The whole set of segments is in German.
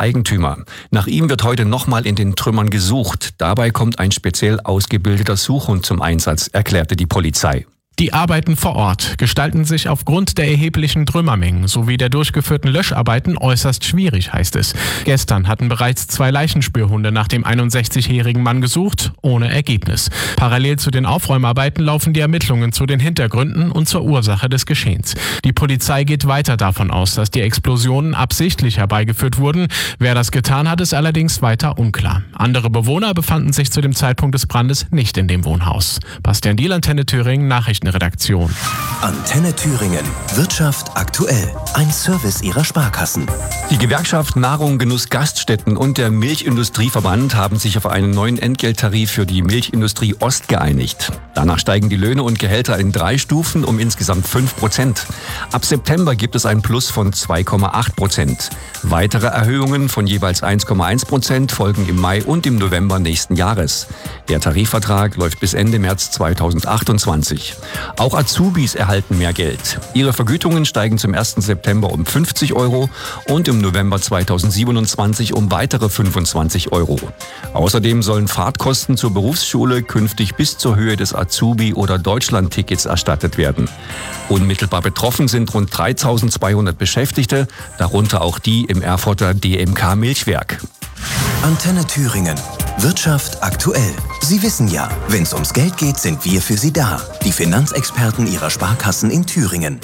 Eigentümer. Nach ihm wird heute nochmal in den Trümmern gesucht. Dabei kommt ein speziell ausgebildeter Suchhund zum Einsatz, erklärte die Polizei. Die Arbeiten vor Ort gestalten sich aufgrund der erheblichen Trümmermengen sowie der durchgeführten Löscharbeiten äußerst schwierig, heißt es. Gestern hatten bereits 2 Leichenspürhunde nach dem 61-jährigen Mann gesucht, ohne Ergebnis. Parallel zu den Aufräumarbeiten laufen die Ermittlungen zu den Hintergründen und zur Ursache des Geschehens. Die Polizei geht weiter davon aus, dass die Explosionen absichtlich herbeigeführt wurden. Wer das getan hat, ist allerdings weiter unklar. Andere Bewohner befanden sich zu dem Zeitpunkt des Brandes nicht in dem Wohnhaus. Bastian Diel, Antenne Thüringen, Redaktion. Antenne Thüringen. Wirtschaft aktuell. Ein Service Ihrer Sparkassen. Die Gewerkschaft Nahrung, Genuss, Gaststätten und der Milchindustrieverband haben sich auf einen neuen Entgelttarif für die Milchindustrie Ost geeinigt. Danach steigen die Löhne und Gehälter in 3 Stufen um insgesamt 5%. Ab September gibt es ein Plus von 2,8%. Weitere Erhöhungen von jeweils 1,1% folgen im Mai und im November nächsten Jahres. Der Tarifvertrag läuft bis Ende März 2028. Auch Azubis erhalten mehr Geld. Ihre Vergütungen steigen zum 1. September um 50 € und im November 2027 um weitere 25 €. Außerdem sollen Fahrtkosten zur Berufsschule künftig bis zur Höhe des Azubi- oder Deutschlandtickets erstattet werden. Unmittelbar betroffen sind rund 3.200 Beschäftigte, darunter auch die im Erfurter DMK Milchwerk. Antenne Thüringen. Wirtschaft aktuell. Sie wissen ja, wenn es ums Geld geht, sind wir für Sie da. Die Finanzexperten Ihrer Sparkassen in Thüringen.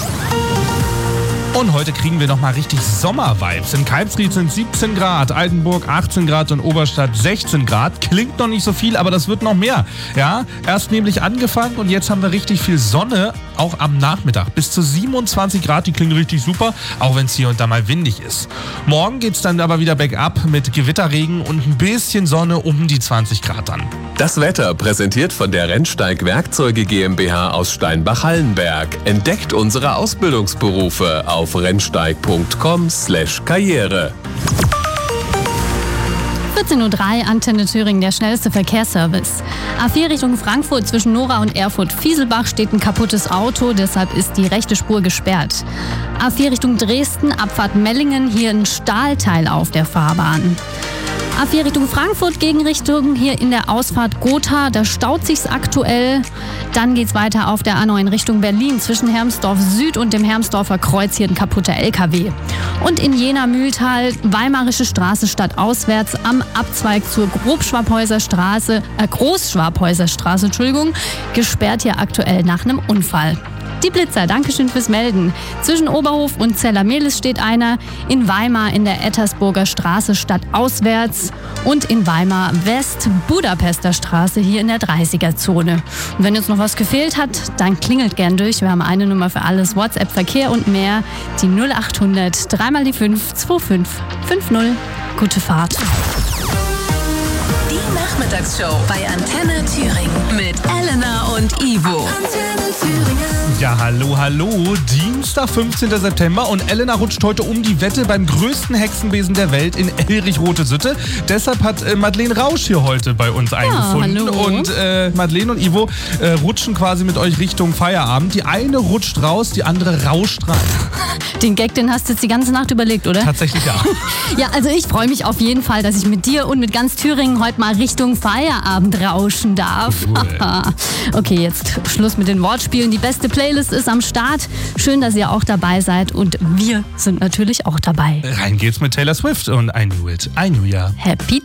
Und heute kriegen wir nochmal richtig Sommer-Vibes. In Kalbsried sind 17 Grad, Altenburg 18 Grad und Oberstadt 16 Grad. Klingt noch nicht so viel, aber das wird noch mehr. Ja, erst nämlich angefangen und jetzt haben wir richtig viel Sonne, auch am Nachmittag. Bis zu 27 Grad, die klingen richtig super, auch wenn es hier und da mal windig ist. Morgen geht es dann aber wieder bergab mit Gewitterregen und ein bisschen Sonne um die 20 Grad dann. Das Wetter präsentiert von der Rennsteig Werkzeuge GmbH aus Steinbach-Hallenberg. Entdeckt unsere Ausbildungsberufe auf rennsteig.com/karriere. 14:03 Uhr, Antenne Thüringen, der schnellste Verkehrsservice. A4 Richtung Frankfurt zwischen Nora und Erfurt-Fieselbach steht ein kaputtes Auto, deshalb ist die rechte Spur gesperrt. A4 Richtung Dresden, Abfahrt Mellingen, hier ein Stahlteil auf der Fahrbahn. A4 Richtung Frankfurt, Gegenrichtung, hier in der Ausfahrt Gotha, da staut sich's aktuell. Dann geht's weiter auf der A9 Richtung Berlin zwischen Hermsdorf Süd und dem Hermsdorfer Kreuz, hier ein kaputter LKW. Und in Jena-Mühltal, Weimarische Straße stadtauswärts am Abzweig zur Großschwabhäuser Straße, gesperrt hier aktuell nach einem Unfall. Die Blitzer, Dankeschön fürs Melden. Zwischen Oberhof und Zellermehlis steht einer, in Weimar in der Ettersburger Straße stadtauswärts und in Weimar West Budapester Straße hier in der 30er-Zone. Und wenn jetzt noch was gefehlt hat, dann klingelt gern durch. Wir haben eine Nummer für alles, WhatsApp, Verkehr und mehr, die 0800 3 mal die 5 2550. Gute Fahrt. Die Nachmittagsshow bei Antenne Thüringen mit Elena und Ivo. Antenne Thüringen. Ja, hallo. Dienstag, 15. September und Elena rutscht heute um die Wette beim größten Hexenbesen der Welt in Elrich-Rote-Sitte. Deshalb hat Madeleine Rausch hier heute bei uns eingefunden. Hallo. Und Madeleine und Ivo rutschen quasi mit euch Richtung Feierabend. Die eine rutscht raus, die andere rauscht rein. Den Gag, den hast du jetzt die ganze Nacht überlegt, oder? Tatsächlich ja. Ja, also ich freue mich auf jeden Fall, dass ich mit dir und mit ganz Thüringen heute mal Richtung Feierabend rauschen darf. Cool. Okay, jetzt Schluss mit den Wortspielen. Die beste Playlist ist am Start. Schön, dass ihr auch dabei seid und wir sind natürlich auch dabei. Rein geht's mit Taylor Swift und I Knew It. I Knew Ya. Happy